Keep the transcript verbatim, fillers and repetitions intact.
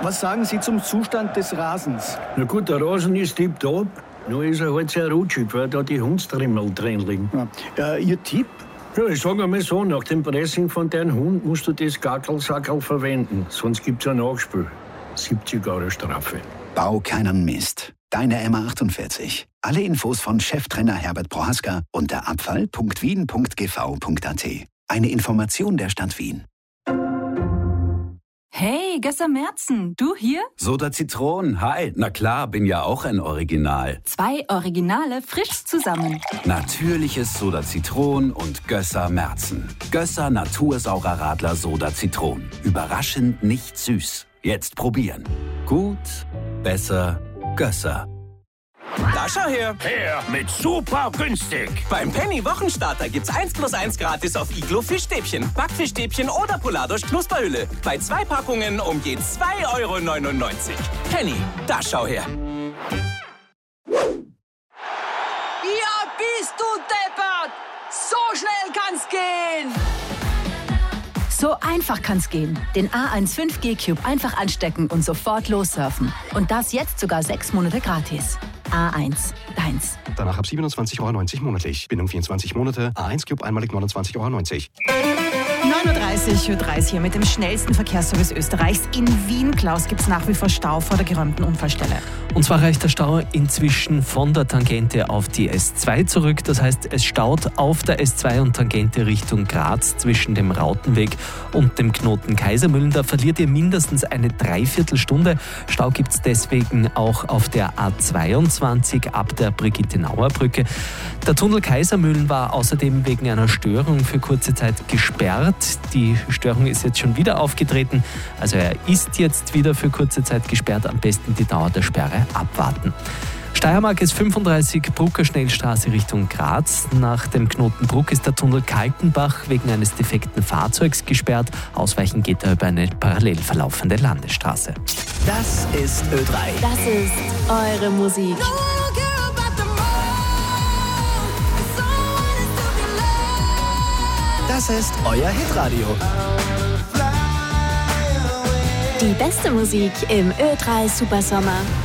Was sagen Sie zum Zustand des Rasens? Na gut, der Rasen ist tipptopp. Nur ist er halt sehr rutschig, weil da die Hundstrimmel drin liegen. Ja. Äh, Ihr Tipp? Ja, ich sag einmal so, nach dem Pressing von deinem Hund musst du das Gackelsackerl verwenden. Sonst gibt's ein Nachspiel. siebzig Euro Strafe. Bau keinen Mist. Deine M A achtundvierzig. Alle Infos von Cheftrainer Herbert Prohaska unter abfall punkt wien punkt g v punkt a t. Eine Information der Stadt Wien. Hey, Gösser Merzen, du hier? Soda Zitron, hi. Na klar, bin ja auch ein Original. Zwei Originale frisch zusammen. Natürliches Soda Zitron und Gösser Merzen. Gösser Natursaurer Radler Soda Zitron. Überraschend nicht süß. Jetzt probieren. Gut, besser, Gösser. Da schau her. Her mit super günstig. Beim Penny Wochenstarter gibt's eins plus eins gratis auf Iglo Fischstäbchen, Backfischstäbchen oder Poladosch Knusperhülle. Bei zwei Packungen um je zwei Euro neunundneunzig. Penny, da schau her. Ja, bist du deppert! So schnell kann's gehen! So einfach kann's gehen. Den A eins fünf G Cube einfach anstecken und sofort lossurfen. Und das jetzt sogar sechs Monate gratis. A eins, deins. Danach ab siebenundzwanzig Euro neunzig monatlich. Bindung vierundzwanzig Monate. A eins Cube einmalig neunundzwanzig Euro neunzig. neun Uhr dreißig, Ö drei hier mit dem schnellsten Verkehrsservice Österreichs. In Wien, Klaus, gibt es nach wie vor Stau vor der geräumten Unfallstelle. Und zwar reicht der Stau inzwischen von der Tangente auf die S zwei zurück. Das heißt, es staut auf der S zwei und Tangente Richtung Graz zwischen dem Rautenweg und dem Knoten Kaisermühlen. Da verliert ihr mindestens eine Dreiviertelstunde. Stau gibt es deswegen auch auf der A zweiundzwanzig ab der Brigitte-Nauer-Brücke. Der Tunnel Kaisermühlen war außerdem wegen einer Störung für kurze Zeit gesperrt. Die Störung ist jetzt schon wieder aufgetreten. Also er ist jetzt wieder für kurze Zeit gesperrt. Am besten die Dauer der Sperre abwarten. Steiermark ist fünfunddreißig, Brucker Schnellstraße Richtung Graz. Nach dem Knoten Bruck ist der Tunnel Kaltenbach wegen eines defekten Fahrzeugs gesperrt. Ausweichen geht er über eine parallel verlaufende Landesstraße. Das ist Ö drei. Das ist eure Musik. Das ist euer Hitradio. Die beste Musik im Ö drei Supersommer.